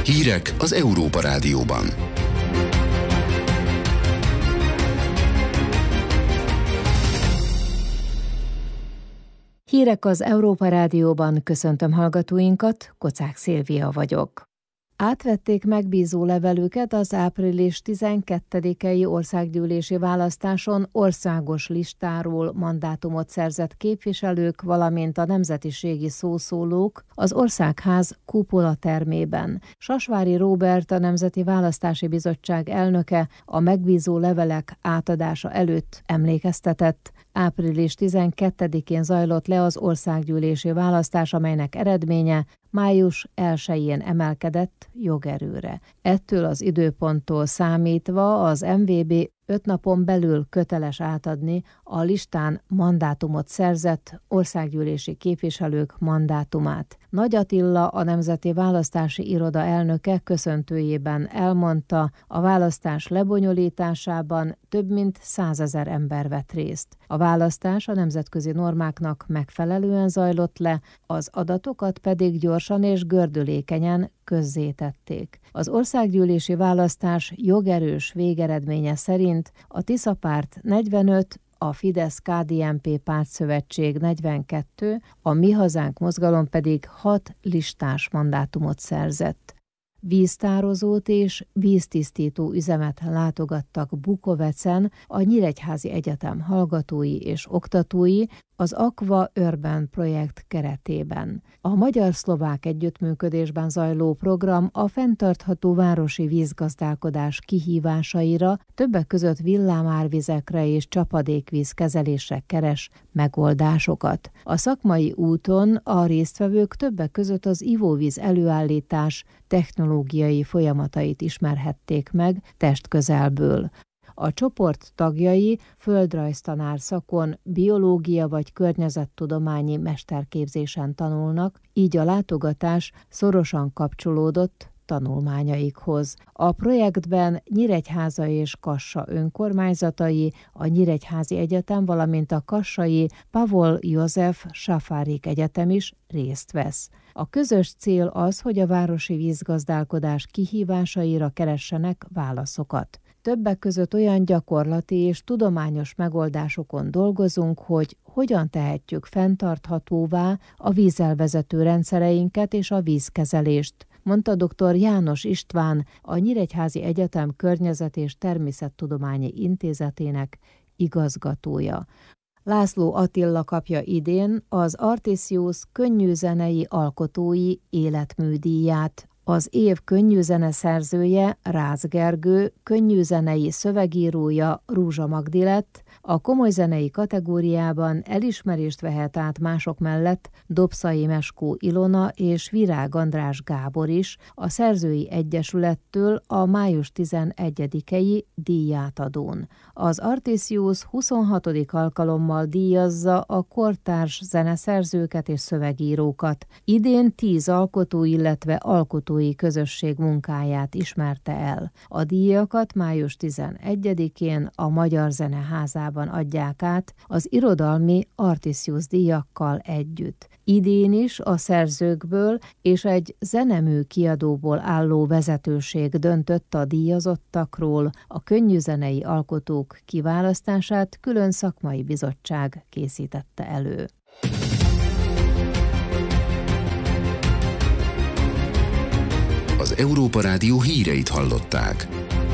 Hírek az Európa Rádióban. Hírek az Európa Rádióban, köszöntöm hallgatóinkat, Kocák Szilvia vagyok. Átvették megbízó levelüket az április 12-i országgyűlési választáson országos listáról mandátumot szerzett képviselők, valamint a nemzetiségi szószólók az Országház kupola termében. Sasvári Róbert, a Nemzeti Választási Bizottság elnöke a megbízó levelek átadása előtt emlékeztetett. Április 12-én zajlott le az országgyűlési választás, amelynek eredménye május 1-jén emelkedett jogerőre. Ettől az időponttól számítva az MVB 5 napon belül köteles átadni a listán mandátumot szerzett országgyűlési képviselők mandátumát. Nagy Attila, a Nemzeti Választási Iroda elnöke köszöntőjében elmondta, a választás lebonyolításában több mint 100 000 ember vett részt. A választás a nemzetközi normáknak megfelelően zajlott le, az adatokat pedig gyorsan és gördülékenyen közzétették. Az országgyűlési választás jogerős végeredménye szerint a Tisza párt 45, a Fidesz-KDNP pártszövetség 42, a Mi Hazánk mozgalom pedig 6 listás mandátumot szerzett. Víztározót és víztisztító üzemet látogattak Bukovecen a Nyíregyházi Egyetem hallgatói és oktatói az Aqua Urban projekt keretében. A magyar-szlovák együttműködésben zajló program a fenntartható városi vízgazdálkodás kihívásaira, többek között villámárvizekre és csapadékvíz kezelésre keres megoldásokat. A szakmai úton a résztvevők többek között az ivóvíz előállítás technológiai folyamatait ismerhették meg testközelből. A csoport tagjai földrajztanár szakon, biológia vagy környezettudományi mesterképzésen tanulnak, így a látogatás szorosan kapcsolódott tanulmányaikhoz. A projektben Nyíregyháza és Kassa önkormányzatai, a Nyíregyházi Egyetem, valamint a kassai Pavol József Safárik Egyetem is részt vesz. A közös cél az, hogy a városi vízgazdálkodás kihívásaira keressenek válaszokat. Többek között olyan gyakorlati és tudományos megoldásokon dolgozunk, hogy hogyan tehetjük fenntarthatóvá a vízelvezető rendszereinket és a vízkezelést, mondta dr. János István, a Nyíregyházi Egyetem Környezet- és Természettudományi Intézetének igazgatója. László Attila kapja idén az Artisius könnyűzenei alkotói életműdíját. Az év könnyűzene szerzője, Rácz Gergő, könnyűzenei szövegírója Rúzsa Magdi lett, a komoly zenei kategóriában elismerést vehet át mások mellett Dobszai Meskó Ilona és Virág András Gábor is, a Szerzői Egyesülettől a május 11-i díjátadón. Az Artisius 26. alkalommal díjazza a kortárs zeneszerzőket és szövegírókat. Idén 10 alkotó, illetve alkotói közösség munkáját ismerte el. A díjakat május 11-én a Magyar Zeneházában adják át az irodalmi Artisius díjakkal együtt. Idén is a szerzőkből és egy zenemű kiadóból álló vezetőség döntött a díjazottakról, a könnyűzenei alkotók kiválasztását külön szakmai bizottság készítette elő. Az Európa Rádió híreit hallották.